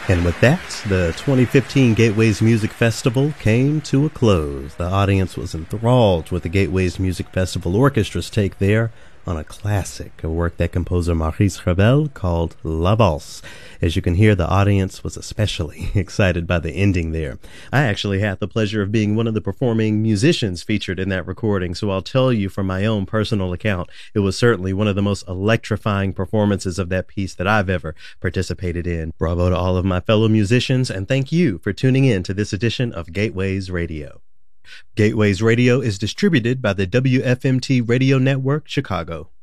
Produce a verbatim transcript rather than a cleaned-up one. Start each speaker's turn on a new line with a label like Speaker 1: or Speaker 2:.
Speaker 1: And with that, the twenty fifteen Gateways Music Festival came to a close. The audience was enthralled with the Gateways Music Festival Orchestra's take there on a classic, a work that composer Maurice Ravel called La Valse. As you can hear, the audience was especially excited by the ending there. I actually had the pleasure of being one of the performing musicians featured in that recording, so I'll tell you from my own personal account, it was certainly one of the most electrifying performances of that piece that I've ever participated in. Bravo to all of my fellow musicians, and thank you for tuning in to this edition of Gateways Radio. Gateways Radio is distributed by the W F M T Radio Network, Chicago.